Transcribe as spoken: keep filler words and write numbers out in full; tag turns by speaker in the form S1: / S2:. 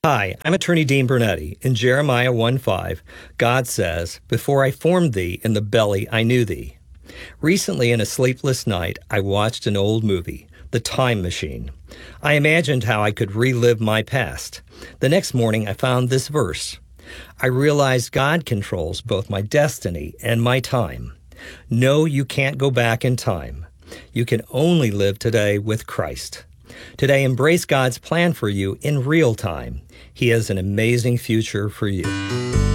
S1: Hi, I'm attorney Dean Bernetti. In Jeremiah one five, God says, "Before I formed thee in the belly, I knew thee." Recently, in a sleepless night, I watched an old movie, The Time Machine. I imagined how I could relive my past. The next morning, I found this verse. I realized God controls both my destiny and my time. No, you can't go back in time. You can only live today with Christ. Today, embrace God's plan for you in real time. He has an amazing future for you.